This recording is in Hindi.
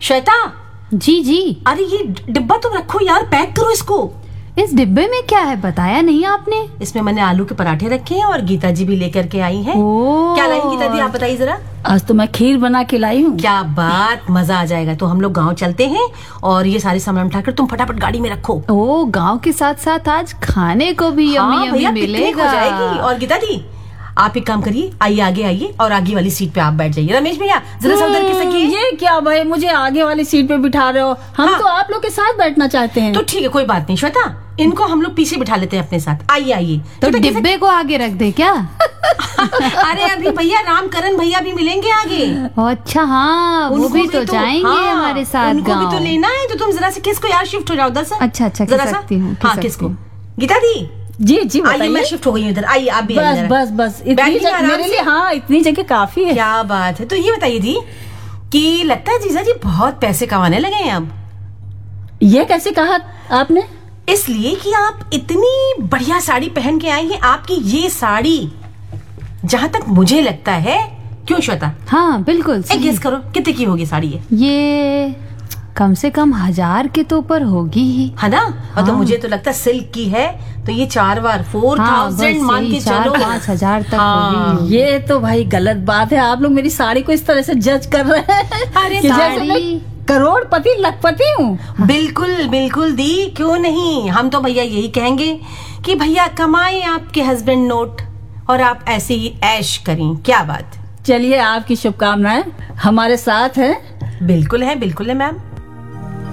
श्वेता। जी जी। अरे ये डिब्बा तुम रखो यार, पैक करो इसको। इस डिब्बे में क्या है बताया नहीं आपने? इसमें मैंने आलू के पराठे रखे हैं और गीता जी भी लेकर के आई हैं। ओह। क्या लाई गीता जी, आप बताइए जरा। आज तो मैं खीर बना के लाई हूँ। क्या बात, मजा आ जाएगा। तो हम लोग गांव चलते हैं और ये सारे सामान उठाकर तुम फटाफट गाड़ी में रखो। ओ, गांव के साथ साथ आज खाने को भी यम्मी यम्मी मिलेगा। हो जाएगी। और गीता जी आप एक काम करिए, आइए आगे आइए और आगे वाली सीट पे आप बैठ जाइए। रमेश भैया जरा सा उधर की ये क्या भाई, मुझे आगे वाली सीट पे बिठा रहे हो? हम तो आप लोग के साथ बैठना चाहते हैं। तो ठीक है, कोई बात नहीं श्वेता, इनको हम लोग पीछे बिठा लेते हैं अपने साथ। आइए आइए। तो डिब्बे को आगे रख दे क्या? अरे अभी भैया रामकरण भैया भी मिलेंगे आगे। अच्छा हाँ, वो भी तो जाएंगे हमारे साथ। उनको भी तो लेना है। तो तुम जरा से किसको यार शिफ्ट हो जाओ उधर से। अच्छा अच्छा, जरा सा। हाँ किसको? गीता दी। जी जी आइए, मैं शिफ्ट हो गई उधर। आइए आप भी। बस बस बस इतनी जगह मेरे लिए। हाँ, इतनी जगह काफी है। क्या बात है। तो ये बताइए दी कि लगता है जीजा जी बहुत पैसे कमाने लगे हैं अब। ये कैसे कहा आपने? इसलिए कि आप इतनी बढ़िया साड़ी पहन के आई हैं। आपकी ये साड़ी जहां तक मुझे लगता है, क्यों श्वेता? हाँ बिल्कुल। एक गेस करो कितने की होगी साड़ी ये कम से कम 1000 के तो ऊपर होगी ही, है ना? और तो मुझे तो लगता है सिल्क की है तो ये 4 बार 4000 मान के चलो 5000 तक होगी। ये तो भाई गलत बात है। आप लोग मेरी साड़ी को इस तरह से जज कर रहे हैं। अरे कि जैसे मैं करोड़पति लखपति हूँ। बिल्कुल बिल्कुल दी, क्यों नहीं। हम तो भैया यही कहेंगे कि भैया कमाए आपके हस्बैंड नोट और आप ऐसे ही ऐश करें। क्या बात। चलिए, आपकी शुभकामनाएं हमारे साथ है। बिल्कुल है मैम।